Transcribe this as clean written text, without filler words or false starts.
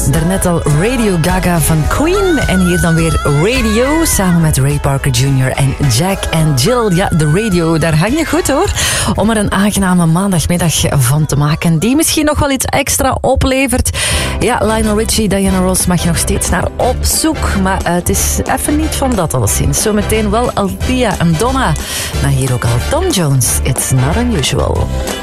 Daarnet al Radio Gaga van Queen. En hier dan weer Radio samen met Ray Parker Jr. en Jack and Jill. Ja, de radio, daar hang je goed hoor. Om er een aangename maandagmiddag van te maken. Die misschien nog wel iets extra oplevert. Ja, Lionel Richie, Diana Ross mag je nog steeds naar op zoek. Maar het is even niet van dat alleszins. Zometeen wel Althea en Donna. Maar hier ook al Tom Jones. It's not unusual.